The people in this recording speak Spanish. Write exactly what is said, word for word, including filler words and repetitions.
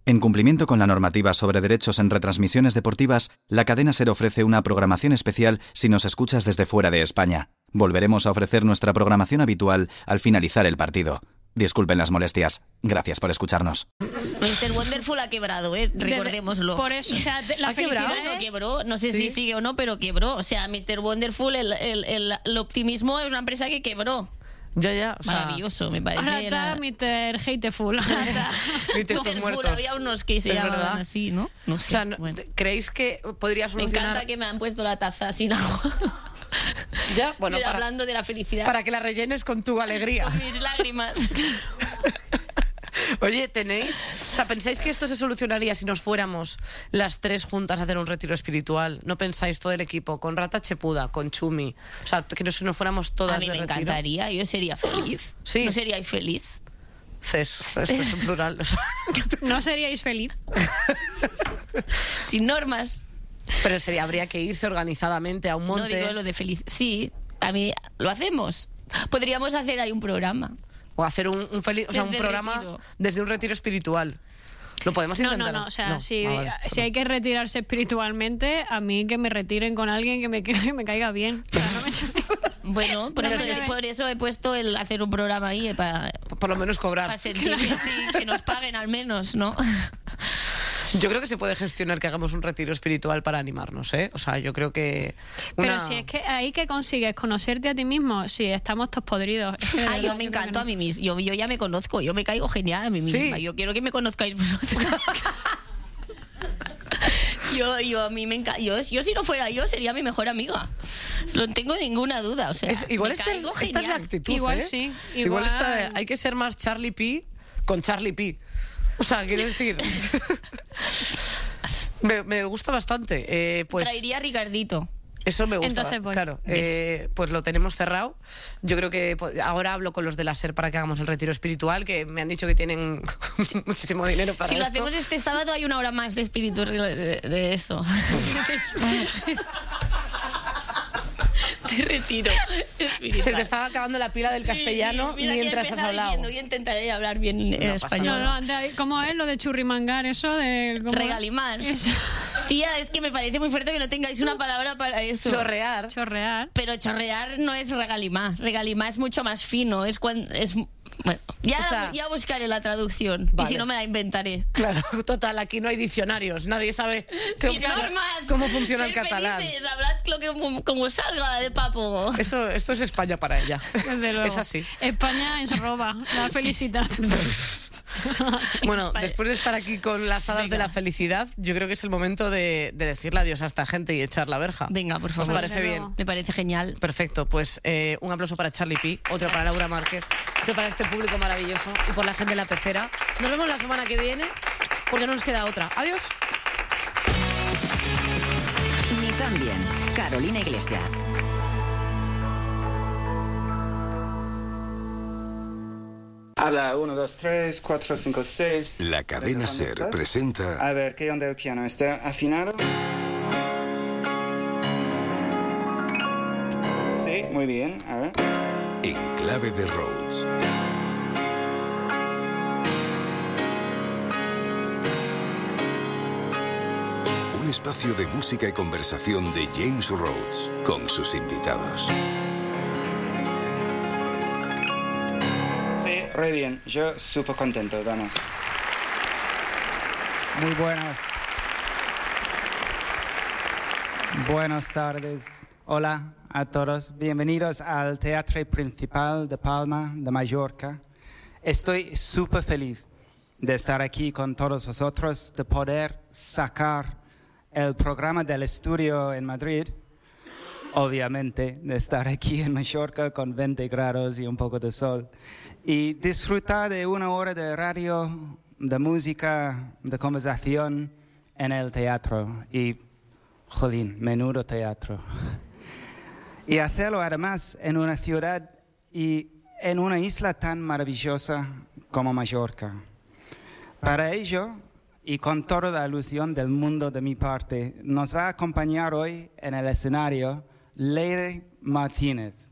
En cumplimiento con la normativa sobre derechos en retransmisiones deportivas, la cadena SER ofrece una programación especial si nos escuchas desde fuera de España. Volveremos a ofrecer nuestra programación habitual al finalizar el partido. Disculpen las molestias. Gracias por escucharnos. mister Wonderful ha quebrado, ¿eh? Recordémoslo. Por eso, o sea, la ¿Ha quebrado? felicidad No es... quebró, no sé ¿Sí? si sigue o no, pero quebró. O sea, mister Wonderful, el, el, el, el optimismo es una empresa que quebró. Ya, ya. O sea, maravilloso, me parece. Ahora está la... mister Hateful. mister Muertos. Había unos que se Es llamaban verdad. así, ¿no? No sé. O sea, no- bueno. ¿creéis que podría Me solucionar? encanta que me han puesto la taza sin agua. Ya, bueno, Pero para, hablando de la felicidad. para que la rellenes con tu alegría. Con mis lágrimas. Oye, ¿tenéis? O sea, ¿pensáis que esto se solucionaría si nos fuéramos las tres juntas a hacer un retiro espiritual? ¿No pensáis todo el equipo? Con Rata Chepuda, con Chumi. O sea, que nos, nos fuéramos todas A mí de me retiro. encantaría, yo sería feliz. Sí. ¿No seríais feliz? Ces, esto es en plural. ¿No seríais feliz? Sin normas. Pero sería, habría que irse organizadamente a un monte. No digo lo de feliz. Sí, a mí lo hacemos. Podríamos hacer ahí un programa. O hacer un, un feliz, o sea, un Desde el programa retiro. desde un retiro espiritual. Lo podemos No, intentar. no, no. O sea, No. si, Ah, vale, si perdón. hay que retirarse espiritualmente, a mí que me retiren con alguien que me, que me caiga bien. O sea, no me llame- Bueno, por, No eso, me llame. por eso he puesto el hacer un programa ahí eh, para, Por lo menos cobrar. para sentir que sí, que nos paguen al menos, ¿no? Yo creo que se puede gestionar que hagamos un retiro espiritual para animarnos, ¿eh? O sea, yo creo que... Pero una- si es que ahí que consigues conocerte a ti mismo, sí, estamos todos podridos. Es que de Ah, verdad, yo me creo que encanto no. a mí misma. Yo, yo ya me conozco, yo me caigo genial a mí misma. Sí. Yo quiero que me conozcáis vosotros. Yo, yo a mí me encanta. Yo, yo si no fuera yo sería mi mejor amiga. No tengo ninguna duda. O sea, Es- igual me esta, caigo esta es la genial. actitud, Igual ¿eh? sí, Igual, igual- está- hay que ser más Charlie P con Charlie P. O sea, quiero decir... me, me gusta bastante. Eh, pues Traería a Ricardito. eso me gusta. Entonces voy. Claro, eh, pues lo tenemos cerrado. Yo creo que po- ahora hablo con los de la SER para que hagamos el retiro espiritual, que me han dicho que tienen muchísimo dinero para Si lo esto. hacemos este sábado hay una hora más de espíritu de, de- de eso. Te retiro espiritual. Se te estaba acabando la pila del Sí, castellano sí, mira que mientras has empezaba hablado. diciendo, yo intentaré hablar bien en No pasa español. No, no, de- ¿cómo es lo de churrimangar eso? De, ¿cómo es? Regalimar. Eso. Tía, es que me parece muy fuerte que no tengáis una palabra para eso. Chorrear. Chorrear. Pero chorrear no es regalimar. Regalimar es mucho más fino. Es cuando. Es, bueno, ya, O sea- ya buscaré la traducción. Vale. Y si no, me la inventaré. Claro, total, aquí no hay diccionarios. Nadie sabe Sin cómo, normas. cómo funciona el Sed catalán. felices, hablad lo que como, como salga del papo. Eso, esto es España para ella. Desde luego. Es así. España es roba. La felicidad. Bueno, España. después de estar aquí con las hadas Venga. de la felicidad, yo creo que es el momento de, de decirle adiós a esta gente y echar la verja. Venga, por ¿Os favor. parece Desde bien? luego. Me parece genial. Perfecto, pues eh, un aplauso para Charlie P, otro para Laura Márquez, otro para este público maravilloso y por la gente de la pecera. Nos vemos la semana que viene porque no nos queda otra. Adiós. Ni tan bien. Carolina Iglesias. Habla, uno, dos, tres, cuatro, cinco, seis. La cadena ¿Desde dónde SER estás? presenta A ver, ¿qué onda el piano? ¿Está afinado? Sí, muy bien. A ver. En clave de Rhodes. Un espacio de música y conversación de James Rhodes con sus invitados. Sí, re bien. Yo súper contento, vamos. Muy buenas. Buenas tardes. Hola a todos. Bienvenidos al Teatro Principal de Palma de Mallorca. Estoy súper feliz de estar aquí con todos vosotros, de poder sacar el programa del estudio en Madrid. Obviamente, de estar aquí en Mallorca con veinte grados y un poco de sol. Y disfrutar de una hora de radio, de música, de conversación en el teatro. Y, jolín, menudo teatro. Y hacerlo además en una ciudad y en una isla tan maravillosa como Mallorca. Para ello, y con toda la ilusión del mundo de mi parte, nos va a acompañar hoy en el escenario Leire Martínez.